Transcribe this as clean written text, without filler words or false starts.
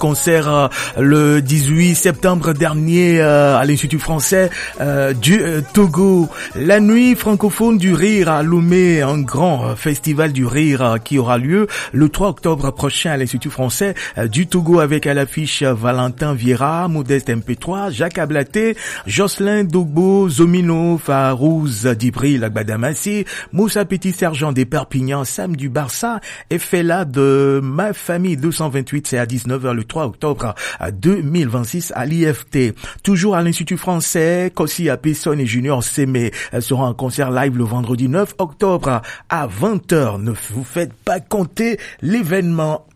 concert le 18 septembre dernier à l'Institut français du Togo. La nuit francophone du rire à Lomé, un grand festival du rire qui aura lieu le 3 octobre prochain à l'Institut français du Togo avec à l'affiche Valentin Vieira, Modeste MP3, Jacques Ablaté, Jocelyn Dogbo, Zomino, Farouz Dibril Gbadamassi, Moussa Petit Sergent des Perpignan, Sam du Barça et Fela de Ma Famille 228, c'est à 19h le 3 octobre 2026 à l'IFT. Toujours à l'Institut français, Kossi Apesson et Junior Sémé seront en concert live le vendredi 9 octobre à 20h. Ne vous faites pas compter l'événement.